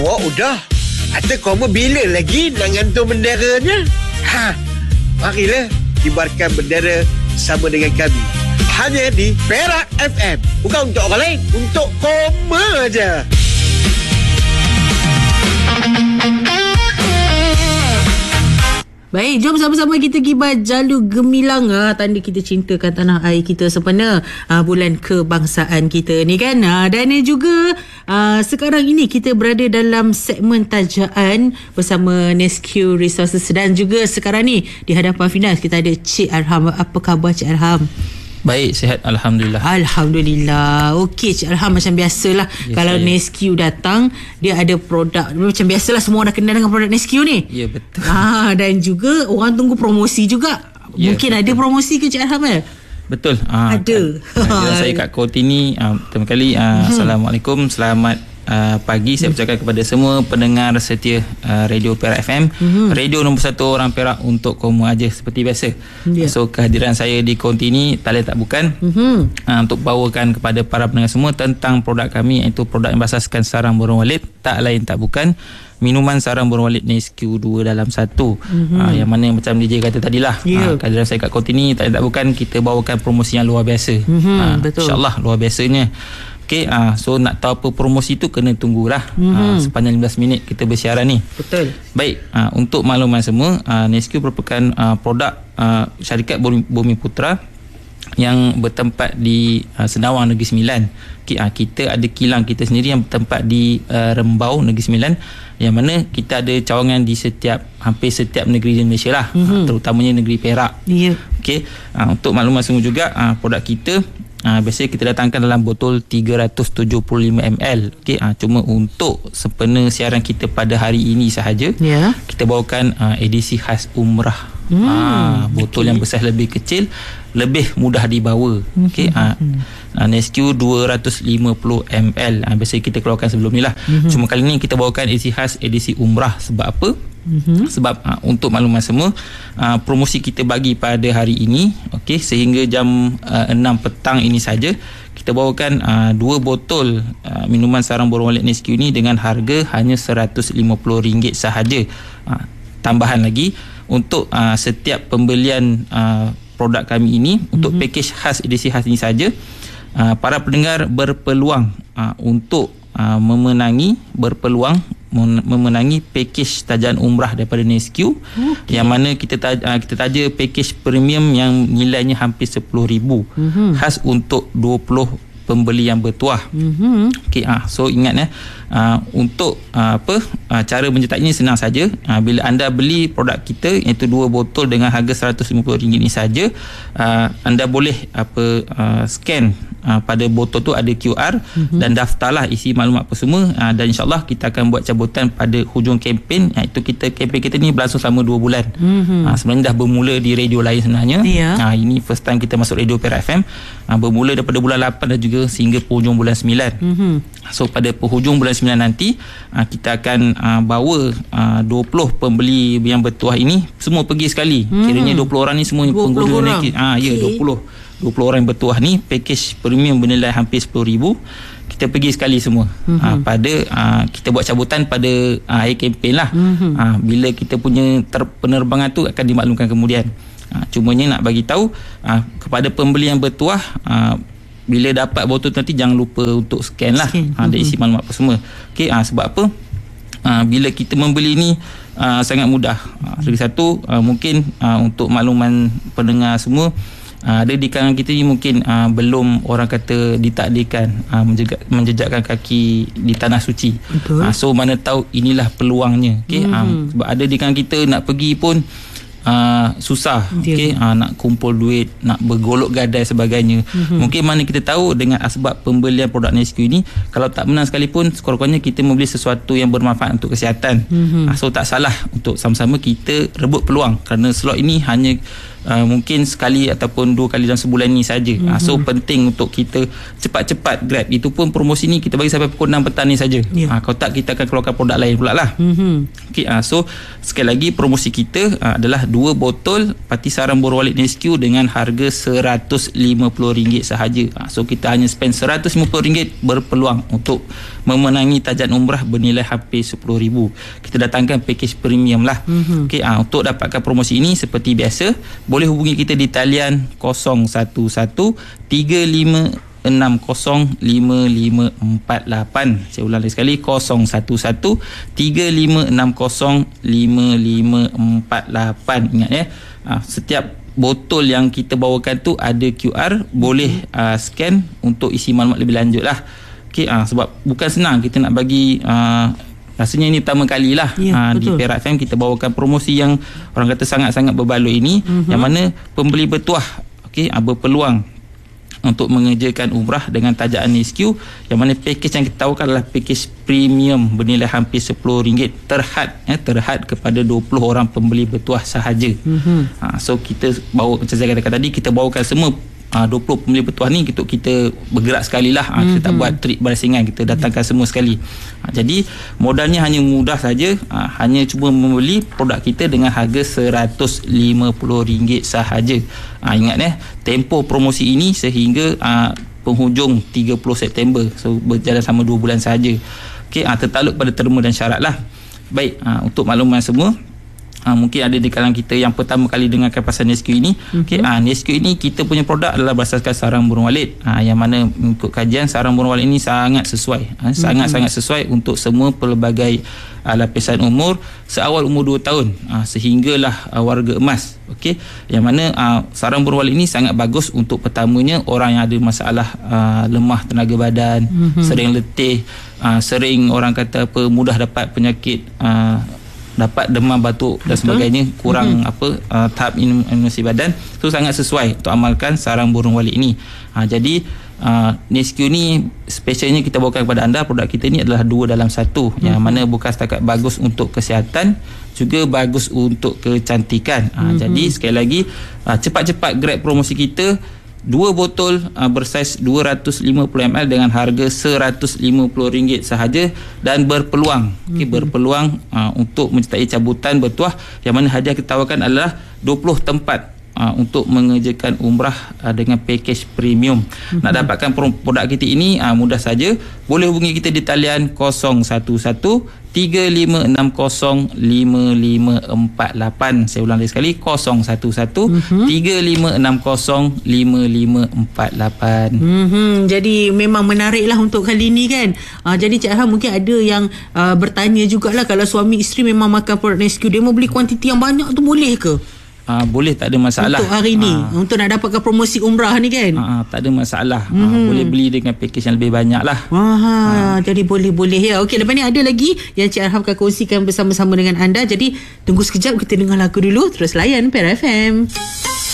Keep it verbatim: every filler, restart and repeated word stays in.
Oh, udah. Atau kamu bila lagi nak gantung benderanya? Ha, marilah kibarkan bendera sama dengan kami. Hanya di Perak F M. Bukan untuk orang lain, untuk koma aja. Baik, jom sama-sama kita kibar Jalu Gemilang, ah, tanda kita cintakan tanah air kita sempena ah, bulan kebangsaan kita ni kan. Ah, dan juga ah, sekarang ini kita berada dalam segmen tajaan bersama Nescue Resources, dan juga sekarang ni di hadapan Finas kita ada Cik Arham. Apa khabar Cik Arham? Baik, sihat Alhamdulillah. Alhamdulillah. Okey Cik Arham, macam biasalah yes, kalau saya. Nescue datang, dia ada produk. Macam biasalah semua dah kenal dengan produk Nescue ni. Ya, betul. Ah, dan juga orang tunggu promosi juga. Ya, mungkin betul. Ada promosi ke Cik Arham eh? Betul. Ah, ada. Kan, saya kat Kartini, ah, pertama kali ah, hmm. Assalamualaikum, selamat Uh, pagi. Saya ucapkan kepada semua pendengar setia uh, Radio Perak F M, mm-hmm. radio nombor satu orang Perak untuk koma aja seperti biasa. Yeah. So kehadiran saya di konti ini tak lain tak bukan mm-hmm. uh, untuk bawakan kepada para pendengar semua tentang produk kami, iaitu produk yang berasaskan sarang burung walet, tak lain tak bukan minuman sarang burung walet Nescue dua dalam satu. Mm-hmm. uh, Yang mana macam D J kata tadilah, yeah. uh, kehadiran saya kat konti ini tak lain tak bukan kita bawakan promosi yang luar biasa. mm-hmm. uh, InsyaAllah luar biasanya. Okay, uh, so nak tahu apa promosi tu kena tunggulah mm-hmm. uh, sepanjang lima belas minit kita bersiaran ni. Betul. Baik, uh, untuk makluman semua, uh, Nescue merupakan uh, produk uh, syarikat Bumi Putra yang bertempat di uh, Senawang Negeri Sembilan. Okay, uh, kita ada kilang kita sendiri yang bertempat di uh, Rembau Negeri Sembilan, yang mana kita ada cawangan di setiap hampir setiap negeri di Malaysia lah, mm-hmm. uh, terutamanya negeri Perak. Ya. Yeah. Okay, uh, untuk makluman semua juga, uh, produk kita Uh, biasanya kita datangkan dalam botol tiga ratus tujuh puluh lima mililiter. Okey, uh, cuma untuk sempena siaran kita pada hari ini sahaja, yeah. kita bawakan uh, edisi khas umrah. Hmm, uh, botol okay. yang besar lebih kecil, lebih mudah dibawa. Okey, uh, uh, Nescue dua ratus lima puluh mililiter. Uh, biasanya kita keluarkan sebelum ni lah. Mm-hmm. Cuma kali ni kita bawakan edisi khas edisi umrah. Sebab apa? Mm-hmm. Sebab uh, untuk makluman semua, uh, promosi kita bagi pada hari ini, okey, sehingga jam uh, enam petang ini saja, kita bawakan uh, dua botol uh, minuman sarang burung walet Nescue ni dengan harga hanya seratus lima puluh ringgit sahaja. Uh, tambahan lagi untuk uh, setiap pembelian uh, produk kami ini, mm-hmm. untuk pakej khas edisi khas ini saja, uh, para pendengar berpeluang uh, untuk uh, memenangi berpeluang memenangi pakej tajaan umrah daripada Nescue, okay. yang mana kita taj- kita taja pakej premium yang nilainya hampir sepuluh ribu, mm-hmm. khas untuk dua puluh pembeli yang bertuah. Mm-hmm. Okey, ah so ingat eh uh, untuk uh, apa uh, cara mencetaknya senang saja. Uh, bila anda beli produk kita, iaitu dua botol dengan harga seratus lima puluh ringgit ni saja, uh, anda boleh apa uh, scan uh, pada botol tu ada Q R, mm-hmm. dan daftarlah isi maklumat apa semua, uh, dan insyaAllah kita akan buat cabutan pada hujung kempen, iaitu kita kempen kita ni berlangsung selama dua bulan. Mm-hmm. Uh, sebenarnya dah bermula di radio lain sebenarnya. Yeah. Uh, ini first time kita masuk radio Perak F M. Uh, bermula daripada bulan lapan dan juga sehingga penghujung bulan sembilan. Mm-hmm. So pada penghujung bulan sembilan nanti, uh, kita akan uh, bawa uh, dua puluh pembeli yang bertuah ini semua pergi sekali. Mm-hmm. Kiranya dua puluh orang ni semua pengguna ni. Ah ya, okay. dua puluh orang yang bertuah ni, pakej premium bernilai hampir sepuluh ribu. Kita pergi sekali semua. Mm-hmm. uh, pada uh, kita buat cabutan pada uh, akhir kempen lah. Mm-hmm. uh, bila kita punya ter- penerbangan tu akan dimaklumkan kemudian. uh, cumanya nak bagi tahu uh, kepada pembeli yang bertuah, uh, bila dapat botol nanti jangan lupa untuk scan lah, scan. Ha, ada isi maklumat apa semua. Okey, ha, sebab apa? Ha, bila kita membeli ni ha, sangat mudah. Ha, lagi satu, ha, mungkin ha, untuk makluman pendengar semua, ha, ada di kalangan kita ni mungkin ha, belum orang kata ditakdirkan ha, menjejak, menjejakkan kaki di tanah suci. Ha, so mana tahu inilah peluangnya. Okey, hmm. ha, sebab ada di kalangan kita nak pergi pun Uh, susah, okey, uh, nak kumpul duit, nak bergolok gadai sebagainya. Mm-hmm. Mungkin mana kita tahu dengan asbab pembelian produk Nescue ini, kalau tak menang sekalipun, sekurang-kurangnya kita membeli sesuatu yang bermanfaat untuk kesihatan. Mm-hmm. uh, so tak salah untuk sama-sama kita rebut peluang, kerana slot ini hanya uh, mungkin sekali ataupun dua kali dalam sebulan ni saja. Mm-hmm. Uh, so penting untuk kita cepat-cepat grab. Itu pun promosi ni kita bagi sampai pukul enam petang ni saja. Yeah. Uh, kalau tak kita akan keluarkan produk lain pula lah. Mm-hmm. Okay, uh, so sekali lagi promosi kita uh, adalah dua botol Parti Sarang Borong Wallet Nesque dengan harga seratus lima puluh ringgit sahaja. Uh, so kita hanya spend seratus lima puluh ringgit berpeluang untuk memenangi tajan umrah bernilai hampir sepuluh ribu. Kita datangkan package premium lah. Mm-hmm. Okay, uh, untuk dapatkan promosi ini seperti biasa boleh hubungi kita di talian kosong satu satu tiga lima enam kosong lima lima empat lapan. Saya ulang lagi sekali, kosong satu satu tiga lima enam kosong lima lima empat lapan. Ingat ya, uh, setiap botol yang kita bawakan tu ada Q R, boleh uh, scan untuk isi maklumat lebih lanjut lah. Okay, uh, sebab bukan senang kita nak bagi, uh, rasanya ini pertama kali lah ya, uh, di Perak F M kita bawakan promosi yang orang kata sangat-sangat berbaloi ini, uh-huh. yang mana pembeli bertuah okay, uh, berpeluang untuk mengerjakan umrah dengan tajaan Nesque, yang mana package yang kita tawarkan adalah package premium bernilai hampir sepuluh ringgit terhad ya, terhad kepada dua puluh orang pembeli bertuah sahaja. Uh-huh. Uh, so kita bawa, macam saya katakan tadi, kita bawakan semua Uh, dua puluh pembeli bertuah ni untuk kita bergerak sekali lah. uh, mm-hmm. Kita tak buat trip barasingan, kita datangkan semua sekali. uh, Jadi modalnya hanya mudah saja, uh, hanya cuba membeli produk kita dengan harga seratus lima puluh ringgit sahaja. uh, Ingat eh, tempoh promosi ini sehingga uh, penghujung tiga puluh September. So berjalan sama dua bulan sahaja. Okay, uh, tertakluk pada terma dan syarat lah. Baik, uh, untuk makluman semua, Ha, mungkin ada di kalangan kita yang pertama kali dengarkan pasal Nesque ini. Mm-hmm. Okay, ha, Nesque ini kita punya produk adalah berasaskan sarang burung walet, ha, yang mana mengikut kajian sarang burung walet ini sangat sesuai, ha, mm-hmm. sangat-sangat sesuai untuk semua pelbagai ha, lapisan umur seawal umur dua tahun ha, sehinggalah ha, warga emas. Okey, yang mana ha, sarang burung walet ini sangat bagus untuk pertamanya orang yang ada masalah ha, lemah tenaga badan, mm-hmm. sering letih, ha, sering orang kata apa mudah dapat penyakit, ha, dapat demam, batuk dan sebagainya, kurang mm-hmm. apa uh, tahap imunisi badan, tu sangat sesuai untuk amalkan sarang burung walet ini. Ha, jadi uh, Nesque ni specialnya kita bawakan kepada anda, produk kita ni adalah dua dalam satu, mm-hmm. yang mana bukan setakat bagus untuk kesihatan, juga bagus untuk kecantikan. Ha, mm-hmm. Jadi sekali lagi uh, cepat-cepat grab promosi kita. Dua botol uh, bersaiz dua ratus lima puluh mililiter dengan harga seratus lima puluh ringgit sahaja dan berpeluang mm-hmm. okay, berpeluang uh, untuk menyertai cabutan bertuah, yang mana hadiah kita tawarkan adalah dua puluh tempat uh, untuk mengerjakan umrah uh, dengan package premium. Mm-hmm. Nak dapatkan produk kita ini uh, mudah saja, boleh hubungi kita di talian kosong satu satu tiga lima enam kosong lima lima empat lapan. Saya ulang lagi sekali, kosong satu satu tiga lima enam kosong lima lima empat lapan. Mm-hmm. Jadi memang menariklah untuk kali ni kan. Uh, jadi Cik Arham mungkin ada yang uh, bertanya jugalah, kalau suami isteri memang makan produk Nesque, dia mau beli kuantiti yang banyak tu boleh ke? Uh, boleh, tak ada masalah. Untuk hari ni, uh, untuk nak dapatkan promosi umrah ni kan, uh, tak ada masalah. mm-hmm. uh, Boleh beli dengan package yang lebih banyak lah. Wah, uh. Jadi boleh-boleh ya. Okey, lepas ni ada lagi yang Cik Arham akan kongsikan bersama-sama dengan anda. Jadi tunggu sekejap, kita dengar lagu dulu, terus layan Perak F M.